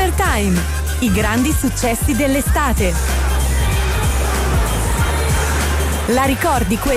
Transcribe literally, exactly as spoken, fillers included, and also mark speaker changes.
Speaker 1: Summertime, i grandi successi dell'estate. La ricordi questa?